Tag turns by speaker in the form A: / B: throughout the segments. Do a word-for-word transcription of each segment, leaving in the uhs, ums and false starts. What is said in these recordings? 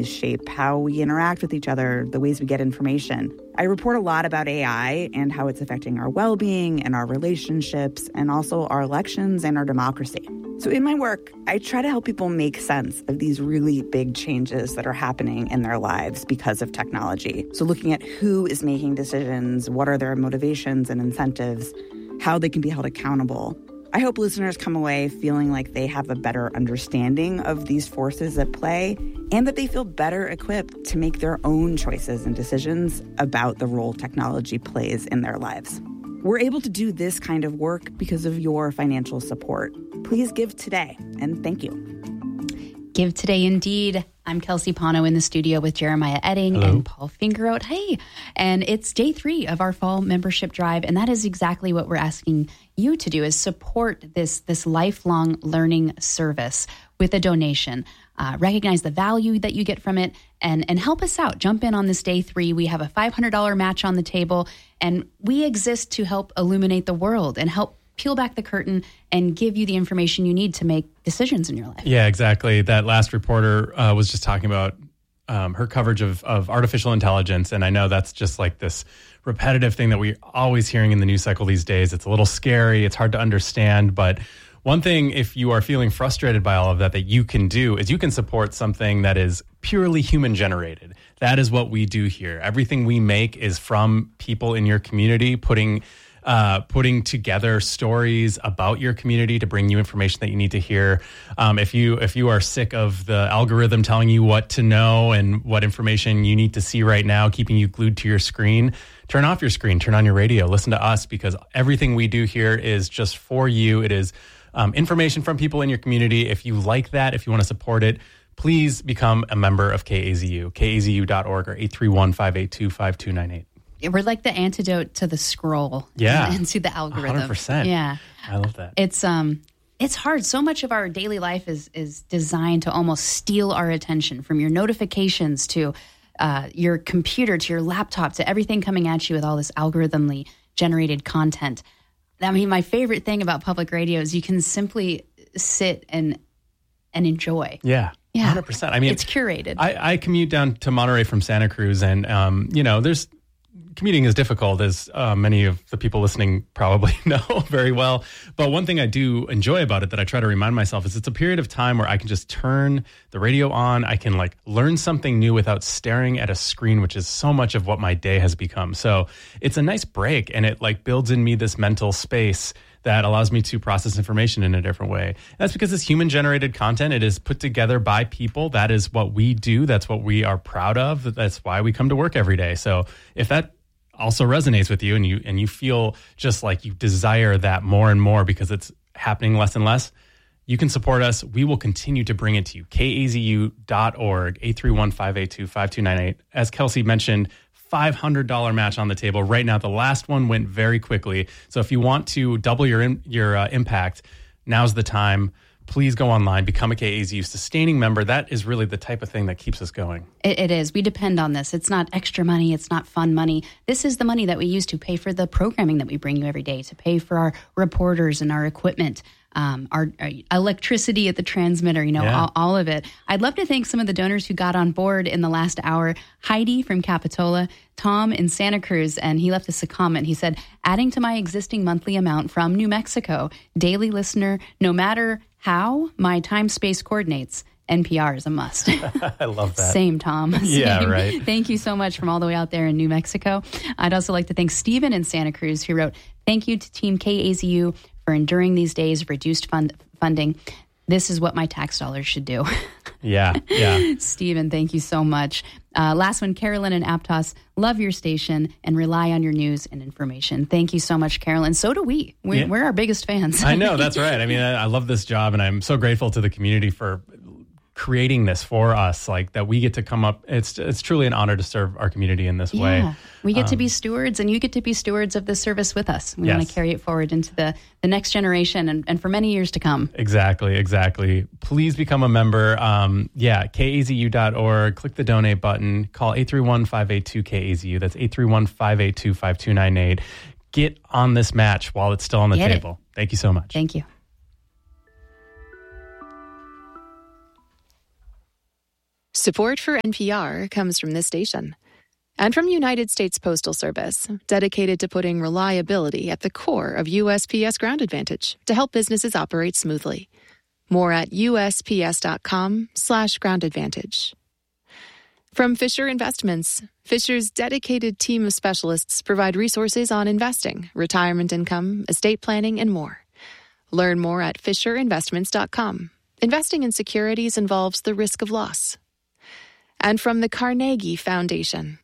A: technologies shape how we interact with each other, the ways we get information. I report a lot about A I and how it's affecting our well-being and our relationships and also our elections and our democracy. So in my work, I try to help people make sense of these really big changes that are happening in their lives because of technology. So looking at who is making decisions, what are their motivations and incentives, how they can be held accountable. I hope listeners come away feeling like they have a better understanding of these forces at play and that they feel better equipped to make their own choices and decisions about the role technology plays in their lives. We're able to do this kind of work because of your financial support. Please give today, and thank you.
B: Give today, indeed. I'm Kelsey Pano in the studio with Jeremiah Edding
C: Hello.
B: and Paul Fingeroth. Hey, and it's day three of our fall membership drive, and that is exactly what we're asking you to do, is support this, this lifelong learning service with a donation. Uh, recognize the value that you get from it and, and help us out. Jump in on this day three. We have a five hundred dollars match on the table, and we exist to help illuminate the world and help peel back the curtain and give you the information you need to make decisions in your life.
C: Yeah, exactly. That last reporter uh, was just talking about um, her coverage of, of artificial intelligence. And I know that's just like this repetitive thing that we're always hearing in the news cycle these days. It's a little scary. It's hard to understand. But one thing, if you are feeling frustrated by all of that, that you can do is you can support something that is purely human generated. That is what we do here. Everything we make is from people in your community putting Uh, putting together stories about your community to bring you information that you need to hear. Um, if you if you are sick of the algorithm telling you what to know and what information you need to see right now, keeping you glued to your screen, turn off your screen, turn on your radio, listen to us, because everything we do here is just for you. It is um, information from people in your community. If you like that, if you want to support it, please become a member of K A Z U, K A Z U dot org or eight three one, five eight two, five two nine eight.
B: We're like the antidote to the scroll.
C: Yeah.
B: And to the algorithm.
C: one hundred percent.
B: Yeah.
C: I love that.
B: It's um it's hard. So much of our daily life is is designed to almost steal our attention, from your notifications to uh, your computer to your laptop to everything coming at you with all this algorithmically generated content. I mean, my favorite thing about public radio is you can simply sit and and enjoy.
C: Yeah.
B: Yeah.
C: one hundred percent. I mean,
B: it's curated.
C: I, I commute down to Monterey from Santa Cruz, and um, you know, there's commuting is difficult, as uh, many of the people listening probably know very well. But one thing I do enjoy about it that I try to remind myself is it's a period of time where I can just turn the radio on. I can like learn something new without staring at a screen, which is so much of what my day has become. So it's a nice break, and it like builds in me this mental space that allows me to process information in a different way. That's because it's human-generated content. It is put together by people. That is what we do. That's what we are proud of. That's why we come to work every day. So if that also resonates with you and you and you feel just like you desire that more and more because it's happening less and less, you can support us. We will continue to bring it to you. K A Z U dot org, eight three one, five eight two, five two nine eight. As Kelsey mentioned, five hundred dollars match on the table right now. The last one went very quickly. So if you want to double your in, your uh, impact, now's the time. Please go online, become a K A Z U sustaining member. That is really the type of thing that keeps us going.
B: It, it is. We depend on this. It's not extra money. It's not fun money. This is the money that we use to pay for the programming that we bring you every day, to pay for our reporters and our equipment, um, our, our electricity at the transmitter, you know,
C: Yeah.
B: all, all of it. I'd love to thank some of the donors who got on board in the last hour. Heidi from Capitola, Tom in Santa Cruz, and he left us a comment. He said, adding to my existing monthly amount from New Mexico, daily listener, no matter how my time-space coordinates, N P R is a must.
C: I love that.
B: Same, Tom. Same.
C: Yeah, right.
B: Thank you so much from all the way out there in New Mexico. I'd also like to thank Stephen in Santa Cruz, who wrote, thank you to Team K A Z U for enduring these days of reduced fund funding. This is what my tax dollars should do.
C: Yeah, yeah.
B: Stephen, thank you so much. Uh, last one, Carolyn and Aptos, love your station and rely on your news and information. Thank you so much, Carolyn. So do we. We're,
C: Yeah.
B: we're our biggest fans.
C: I know, that's right. I mean, I, I love this job, and I'm so grateful to the community for creating this for us, like that we get to come up. It's it's truly an honor to serve our community in this
B: yeah.
C: way.
B: We get
C: um,
B: to be stewards, and you get to be stewards of the service with us. We
C: Yes.
B: want to carry it forward into the, the next generation and, and for many years to come.
C: Exactly, exactly. Please become a member. Um, yeah, K A Z U dot org. Click the donate button. Call eight three one, five eight two, K A Z U. That's eight three one, five eight two, five two nine eight. Get on this match while it's still on the
B: Get
C: table.
B: It.
C: Thank you so much.
B: Thank you.
D: Support for N P R comes from this station and from United States Postal Service, dedicated to putting reliability at the core of U S P S Ground Advantage to help businesses operate smoothly. More at usps.com slash ground advantage. From Fisher Investments, Fisher's dedicated team of specialists provide resources on investing, retirement income, estate planning, and more. Learn more at fisher investments dot com. Investing in securities involves the risk of loss. And from the Carnegie Foundation.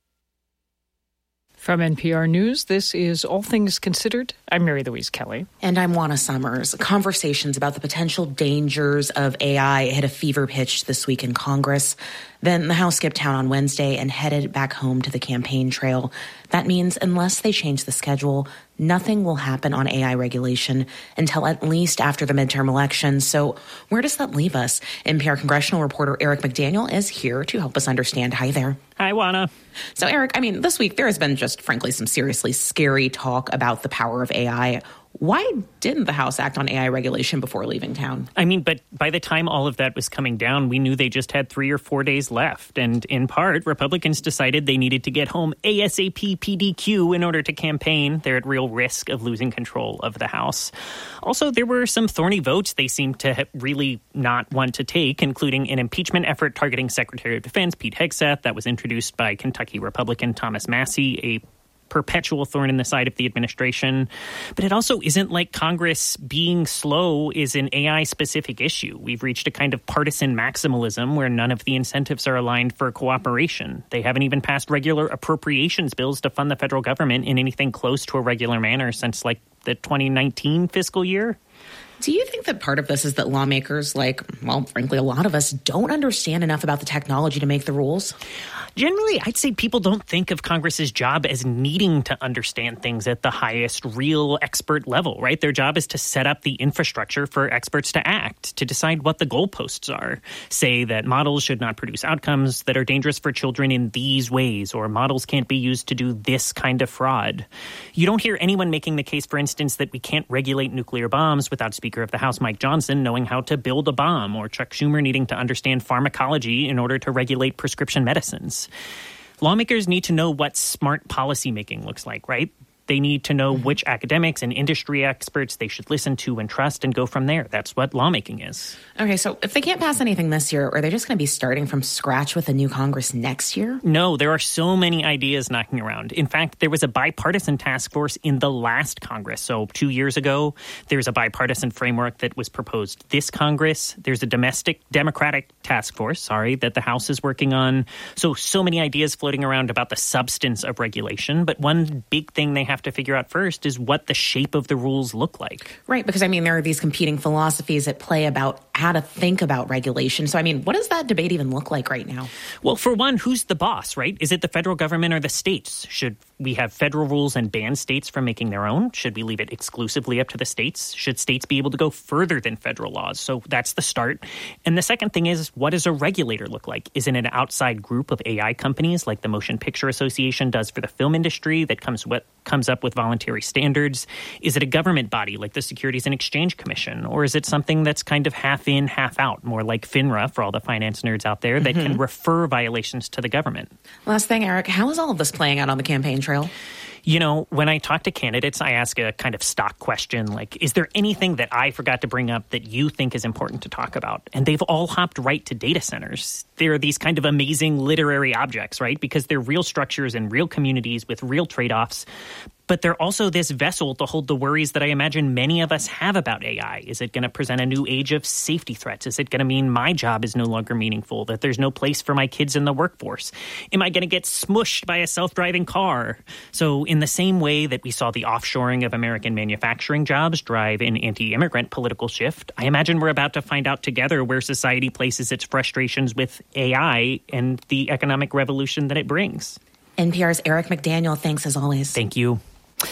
E: From N P R News, this is All Things Considered. I'm Mary Louise Kelly.
F: And I'm Juana Summers. Conversations about the potential dangers of A I hit a fever pitch this week in Congress. Then the House skipped town on Wednesday and headed back home to the campaign trail. That means unless they change the schedule, nothing will happen on A I regulation until at least after the midterm elections. So where does that leave us? N P R congressional reporter Eric McDaniel is here to help us understand. Hi there.
G: Hi, Juana.
F: So, Eric, I mean, this week there has been just, frankly, some seriously scary talk about the power of A I. Why didn't the House act on A I regulation before leaving town?
G: I mean, but by the time all of that was coming down, we knew they just had three or four days left. And in part, Republicans decided they needed to get home ASAP P D Q in order to campaign. They're at real risk of losing control of the House. Also, there were some thorny votes they seemed to really not want to take, including an impeachment effort targeting Secretary of Defense Pete Hegseth that was introduced by Kentucky Republican Thomas Massie, a perpetual thorn in the side of the administration. But it also isn't like Congress being slow is an A I-specific issue. We've reached a kind of partisan maximalism where none of the incentives are aligned for cooperation. They haven't even passed regular appropriations bills to fund the federal government in anything close to a regular manner since, like, the twenty nineteen fiscal year.
F: Do you think that part of this is that lawmakers, like, well, frankly, a lot of us, don't understand enough about the technology to make the rules?
G: Generally, I'd say people don't think of Congress's job as needing to understand things at the highest real expert level, right? Their job is to set up the infrastructure for experts to act, to decide what the goalposts are. Say that models should not produce outcomes that are dangerous for children in these ways, or models can't be used to do this kind of fraud. You don't hear anyone making the case, for instance, that we can't regulate nuclear bombs without Speaker of the House Mike Johnson knowing how to build a bomb, or Chuck Schumer needing to understand pharmacology in order to regulate prescription medicines. Lawmakers need to know what smart policymaking looks like, right? They need to know which academics and industry experts they should listen to and trust and go from there. That's what lawmaking is.
F: Okay, so if they can't pass anything this year, are they just going to be starting from scratch with a new Congress next year?
G: No, there are so many ideas knocking around. In fact, there was a bipartisan task force in the last Congress. So two years ago, there's a bipartisan framework that was proposed this Congress. There's a domestic Democratic task force, sorry, that the House is working on. So, so many ideas floating around about the substance of regulation. But one big thing they have to figure out first is what the shape of the rules look like.
F: Right, because, I mean, there are these competing philosophies at play about how to think about regulation. So, I mean, what does that debate even look like right now?
G: Well, for one, who's the boss, right? Is it the federal government or the states? Should we have federal rules and ban states from making their own? Should we leave it exclusively up to the states? Should states be able to go further than federal laws? So that's the start. And the second thing is, what does a regulator look like? Is it an outside group of A I companies like the Motion Picture Association does for the film industry that comes with, comes up with voluntary standards? Is it a government body like the Securities and Exchange Commission? Or is it something that's kind of half in, half out, more like FINRA for all the finance nerds out there that mm-hmm. can refer violations to the government?
F: Last thing, Eric, how is all of this playing out on the campaign trail?
G: You know, when I talk to candidates, I ask a kind of stock question like, is there anything that I forgot to bring up that you think is important to talk about? And they've all hopped right to data centers. They're these kind of amazing literary objects, right? Because they're real structures in real communities with real trade-offs. But they're also this vessel to hold the worries that I imagine many of us have about A I. Is it going to present a new age of safety threats? Is it going to mean my job is no longer meaningful, that there's no place for my kids in the workforce? Am I going to get smushed by a self-driving car? So in the same way that we saw the offshoring of American manufacturing jobs drive an anti-immigrant political shift, I imagine we're about to find out together where society places its frustrations with A I and the economic revolution that it brings.
F: N P R's Eric McDaniel, thanks as always.
G: Thank you.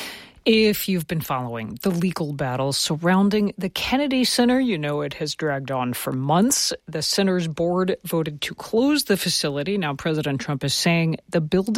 E: If you've been following the legal battles surrounding the Kennedy Center, you know it has dragged on for months. The center's board voted to close the facility. Now President Trump is saying the building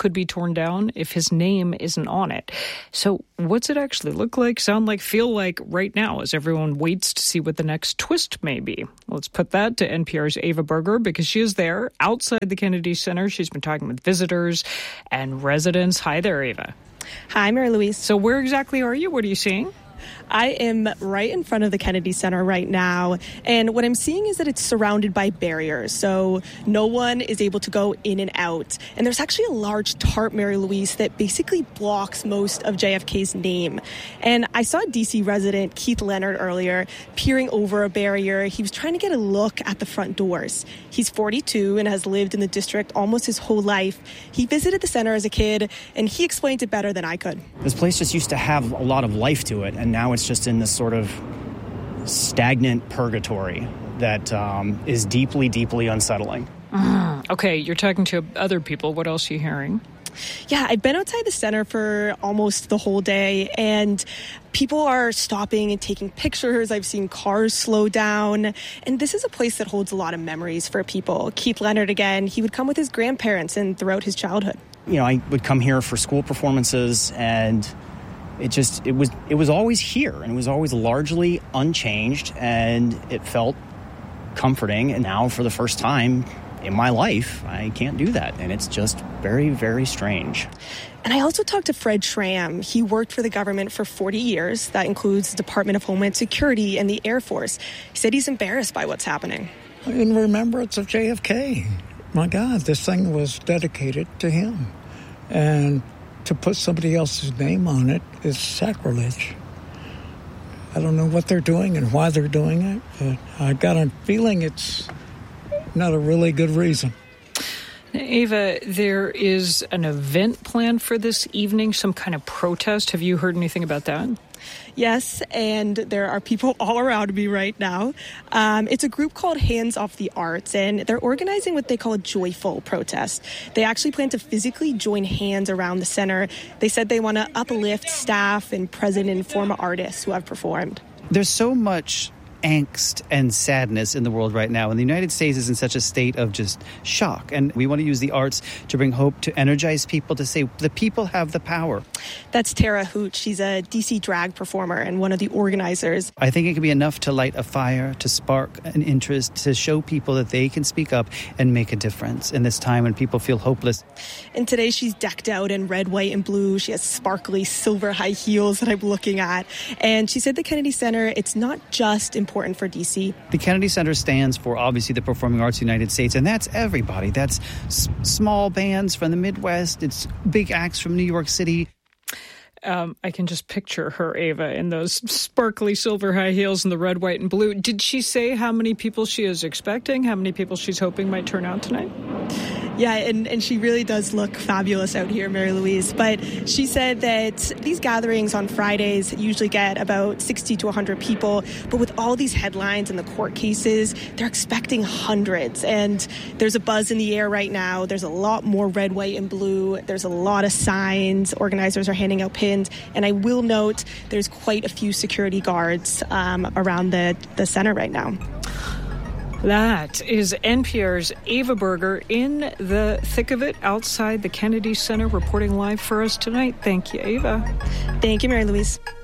E: could be torn down if his name isn't on it. So what's it actually look like, sound like, feel like right now as everyone waits to see what the next twist may be? Let's put that to N P R's Ava Berger, because she is there outside the Kennedy Center. She's been talking with visitors and residents. Hi there, Ava.
H: Hi, Mary Louise.
E: So where exactly are you? What are you seeing?
H: I am right in front of the Kennedy Center right now, and what I'm seeing is that it's surrounded by barriers, so no one is able to go in and out. And there's actually a large tarp, Mary Louise, that basically blocks most of J F K's name. And I saw D C resident Keith Leonard earlier peering over a barrier. He was trying to get a look at the front doors. He's forty-two and has lived in the district almost his whole life. He visited the center as a kid, and he explained it better than I could.
I: This place just used to have a lot of life to it, and now it's just in this sort of stagnant purgatory that um, is deeply, deeply unsettling.
E: Mm. Okay, you're talking to other people. What else are you hearing?
H: Yeah, I've been outside the center for almost the whole day, and people are stopping and taking pictures. I've seen cars slow down, and this is a place that holds a lot of memories for people. Keith Leonard, again, he would come with his grandparents and throughout his childhood.
I: You know, I would come here for school performances, and It just, it was, it was always here, and it was always largely unchanged, and it felt comforting. And now, for the first time in my life, I can't do that, and it's just very, very strange.
H: And I also talked to Fred Schramm. He worked for the government for forty years. That includes the Department of Homeland Security and the Air Force. He said he's embarrassed by what's happening.
J: In remembrance of J F K. My God, this thing was dedicated to him. And to put somebody else's name on it is sacrilege. I don't know what they're doing and why they're doing it, but I got a feeling it's not a really good reason.
E: Ava, there is an event planned for this evening, some kind of protest. Have you heard anything about that?
H: Yes, and there are people all around me right now. Um, it's a group called Hands Off the Arts, and they're organizing what they call a joyful protest. They actually plan to physically join hands around the center. They said they want to uplift staff and present and former artists who have performed.
K: There's so much angst and sadness in the world right now, and the United States is in such a state of just shock, and we want to use the arts to bring hope, to energize people, to say the people have the power.
H: That's Tara Hooch. She's a D C drag performer and one of the organizers.
K: I think it can be enough to light a fire, to spark an interest, to show people that they can speak up and make a difference in this time when people feel hopeless.
H: And today she's decked out in red, white, and blue. She has sparkly silver high heels that I'm looking at, and she said the Kennedy Center, it's not just important important for D C.
K: The Kennedy Center stands for, obviously, the Performing Arts United States, and that's everybody. That's s- small bands from the Midwest. It's big acts from New York City.
E: Um, I can just picture her, Ava, in those sparkly silver high heels and the red, white, and blue. Did she say how many people she is expecting, how many people she's hoping might turn out tonight?
H: Yeah, and, and she really does look fabulous out here, Mary Louise. But she said that these gatherings on Fridays usually get about sixty to one hundred people. But with all these headlines and the court cases, they're expecting hundreds. And there's a buzz in the air right now. There's a lot more red, white, and blue. There's a lot of signs. Organizers are handing out pins. And I will note there's quite a few security guards um, around the, the center right now.
E: That is N P R's Ava Berger in the thick of it outside the Kennedy Center, reporting live for us tonight. Thank you, Ava.
H: Thank you, Mary Louise.